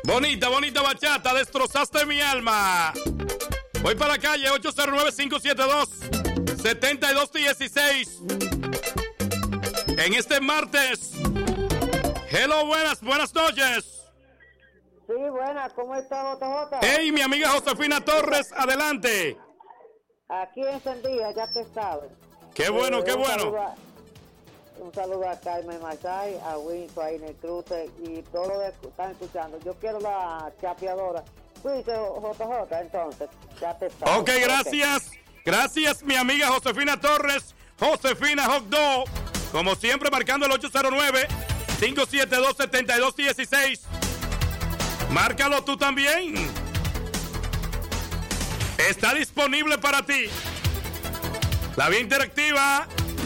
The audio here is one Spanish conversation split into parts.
Bonita, bonita bachata, destrozaste mi alma. Voy para la calle, 809-572-7216. En este martes. Hello, buenas noches. Sí, buenas, ¿cómo está, JJ? Hey, mi amiga Josefina Torres, adelante. Aquí encendida, ya te sabes. Qué bueno, qué bueno. Un saludo a Carmen Masay, a Winco, a Inés Cruz y todos los que están escuchando. Yo quiero la chapeadora. Fuiste JJ, entonces, ya te sabes. Ok, gracias. Okay. Gracias, mi amiga Josefina Torres. Josefina Hot Dog. Como siempre, marcando el 809-572-7216. Márcalo tú también. Está disponible para ti. La vía interactiva.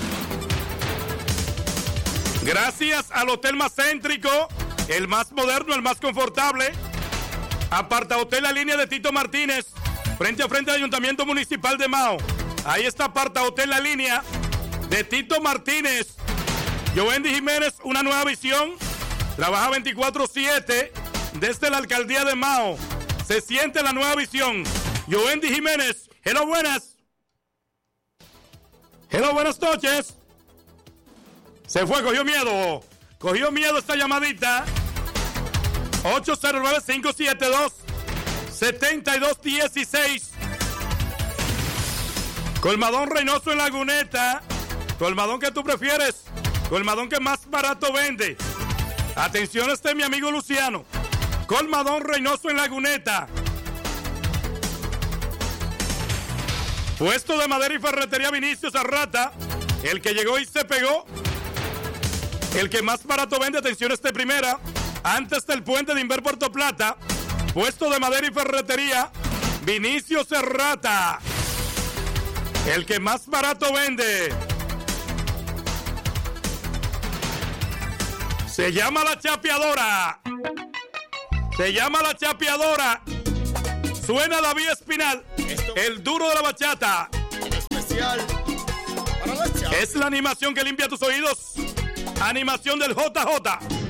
Gracias al hotel más céntrico, el más moderno, el más confortable. Aparta Hotel La Línea de Tito Martínez, frente a frente al Ayuntamiento Municipal de Mao. Ahí está Aparta Hotel La Línea de Tito Martínez. Jovendy Jiménez, una nueva visión. Trabaja 24/7 desde la alcaldía de Mao. Se siente la nueva visión. Jovendy Jiménez, hello, buenas. Hello, buenas noches. Se fue, cogió miedo esta llamadita. 809-572-7216. Colmadón Reynoso en Laguneta. Colmadón que tú prefieres. Colmadón que más barato vende. Atención, este es mi amigo Luciano. Colmadón Reynoso en Laguneta. Puesto de madera y ferretería Vinicius Arrata. El que llegó y se pegó. El que más barato vende, atención, este primera. Antes del puente de Inver Puerto Plata. Puesto de madera y ferretería Vinicius Arrata. El que más barato vende. Se llama La Chapeadora. Se llama La Chapeadora. Suena David Espinal. El duro de la bachata. Especial para la chapa. Es la animación que limpia tus oídos. Animación del JJ.